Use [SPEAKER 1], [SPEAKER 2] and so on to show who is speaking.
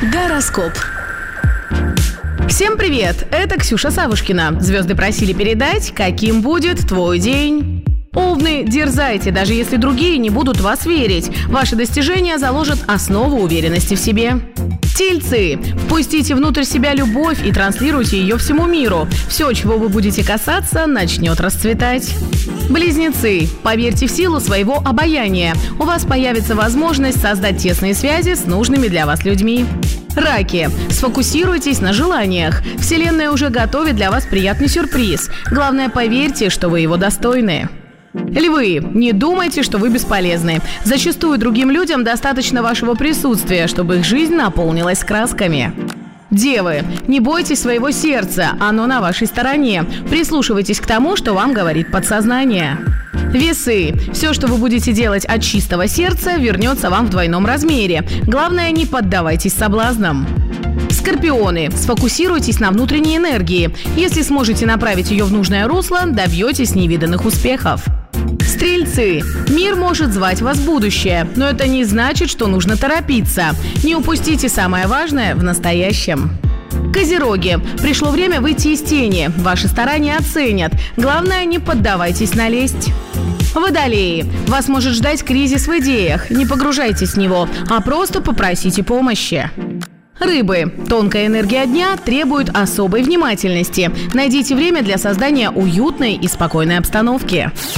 [SPEAKER 1] Гороскоп. Всем привет! Это Ксюша Савушкина. Звезды просили передать, каким будет твой день. Овны, дерзайте, даже если другие не будут в вас верить. Ваши достижения заложат основу уверенности в себе. Тельцы, впустите внутрь себя любовь и транслируйте ее всему миру. Все, чего вы будете касаться, начнет расцветать. Близнецы, поверьте в силу своего обаяния. У вас появится возможность создать тесные связи с нужными для вас людьми. Раки, сфокусируйтесь на желаниях. Вселенная уже готовит для вас приятный сюрприз. Главное, поверьте, что вы его достойны. Львы, не думайте, что вы бесполезны. Зачастую другим людям достаточно вашего присутствия, чтобы их жизнь наполнилась красками. Девы, не бойтесь своего сердца, оно на вашей стороне. Прислушивайтесь к тому, что вам говорит подсознание. Весы, все, что вы будете делать от чистого сердца, вернется вам в двойном размере. Главное, не поддавайтесь соблазнам. Скорпионы, сфокусируйтесь на внутренней энергии. Если сможете направить ее в нужное русло, добьетесь невиданных успехов. Стрельцы, мир может звать вас в будущее, но это не значит, что нужно торопиться. Не упустите самое важное в настоящем. Козероги, пришло время выйти из тени. Ваши старания оценят. Главное, не поддавайтесь на лесть. Водолеи, вас может ждать кризис в идеях. Не погружайтесь в него, а просто попросите помощи. Рыбы, тонкая энергия дня требует особой внимательности. Найдите время для создания уютной и спокойной обстановки.